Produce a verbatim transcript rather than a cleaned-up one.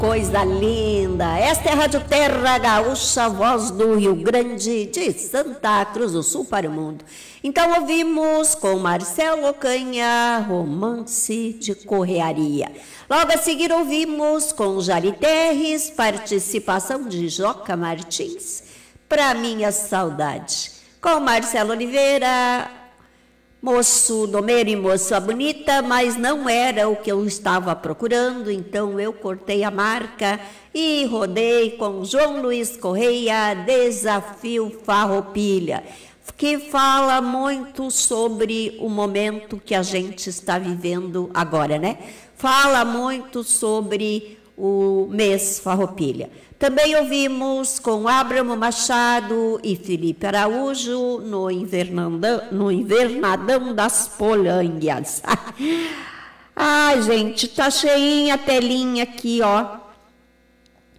Coisa linda! Esta é a Rádio Terra Gaúcha, voz do Rio Grande, de Santa Cruz do Sul para o mundo. Então ouvimos com Marcelo Ocanha, Romance de Correaria. Logo a seguir ouvimos com Jari Terres, participação de Joca Martins, Pra Minha Saudade. Com Marcelo Oliveira, Moço Domeiro e Moça Bonita, mas não era o que eu estava procurando, então eu cortei a marca e rodei com João Luiz Correia, Desafio Farroupilha, que fala muito sobre o momento que a gente está vivendo agora, né? Fala muito sobre o mês Farroupilha. Também ouvimos com Abramo Machado e Felipe Araújo no Invernadão, no Invernadão das Polânguias. Ai, gente, tá cheinha a telinha aqui, ó.